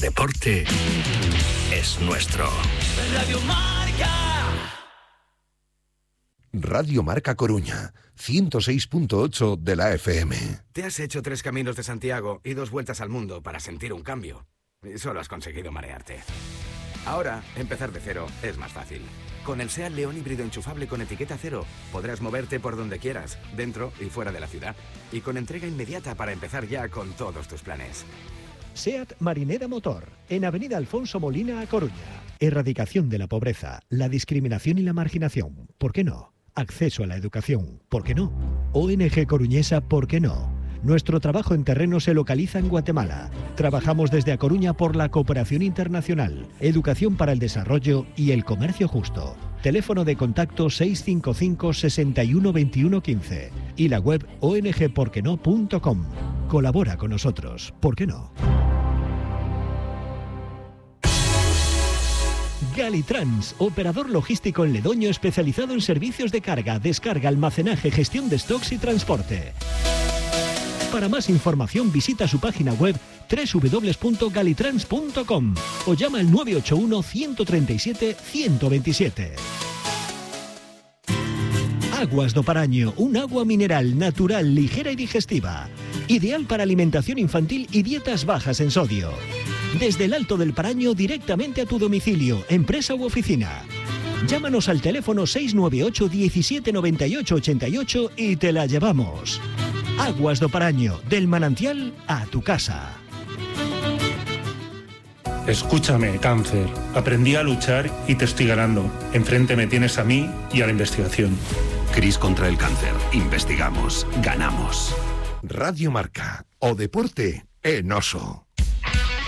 deporte es nuestro. Radio Marca. Radio Marca Coruña, 106.8 de la FM. Te has hecho 3 caminos de Santiago y 2 vueltas al mundo para sentir un cambio. Y solo has conseguido marearte. Ahora, empezar de cero es más fácil. Con el SEAT León híbrido enchufable con etiqueta cero, podrás moverte por donde quieras, dentro y fuera de la ciudad. Y con entrega inmediata para empezar ya con todos tus planes. SEAT Marinera Motor, en Avenida Alfonso Molina, a Coruña. Erradicación de la pobreza, la discriminación y la marginación. ¿Por qué no? Acceso a la educación. ¿Por qué no? ONG Coruñesa. ¿Por qué no? Nuestro trabajo en terreno se localiza en Guatemala. Trabajamos desde A Coruña por la cooperación internacional, educación para el desarrollo y el comercio justo. Teléfono de contacto 655 61 21 15 y la web ongporqueno.com. Colabora con nosotros. ¿Por qué no? Galitrans, operador logístico en Ledoño especializado en servicios de carga, descarga, almacenaje, gestión de stocks y transporte. Para más información visita su página web www.galitrans.com o llama al 981 137 127. Aguas do Paraño, un agua mineral natural, ligera y digestiva. Ideal para alimentación infantil y dietas bajas en sodio. Desde el Alto del Paraño directamente a tu domicilio, empresa u oficina. Llámanos al teléfono 698 17 98 88 y te la llevamos. Aguas do Paraño, del manantial a tu casa. Escúchame, cáncer. Aprendí a luchar y te estoy ganando. Enfrente me tienes a mí y a la investigación. CRIS contra el cáncer. Investigamos. Ganamos. Radio Marca. O deporte en oso.